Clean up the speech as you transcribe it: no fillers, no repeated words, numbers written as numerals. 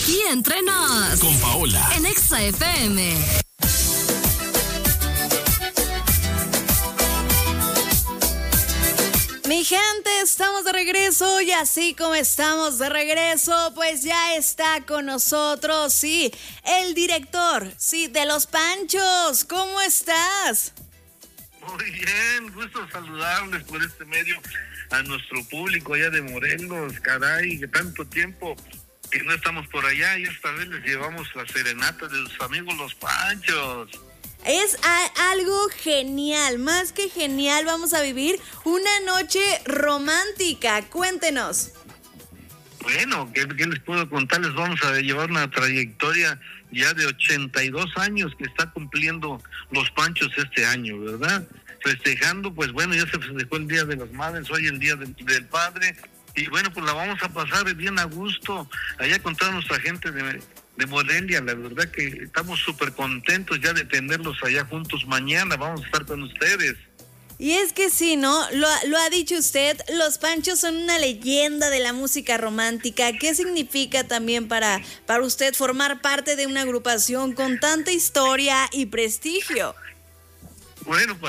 Aquí entre nos. Con Paola. En Exa FM. Mi gente, estamos de regreso y así como estamos de regreso, pues ya está con nosotros, sí, el director, sí, de Los Panchos. ¿Cómo estás? Muy bien, gusto saludarles por este medio a nuestro público allá de Morelos. Caray, que tanto tiempo que no estamos por allá y esta vez les llevamos la serenata de sus amigos Los Panchos. Es algo genial, más que genial. Vamos a vivir una noche romántica. Cuéntenos. Bueno, ¿qué les puedo contar? Les vamos a llevar una trayectoria ya de 82 años que está cumpliendo Los Panchos este año, ¿verdad? Festejando, pues bueno, ya se festejó el Día de las Madres, hoy el Día del Padre, y bueno, pues la vamos a pasar bien a gusto allá con toda nuestra gente de Morelia. La verdad que estamos súper contentos ya de tenerlos allá juntos. Mañana vamos a estar con ustedes. Y es que sí, ¿no? Lo ha dicho usted, Los Panchos son una leyenda de la música romántica. ¿Qué significa también para usted formar parte de una agrupación con tanta historia y prestigio? Bueno,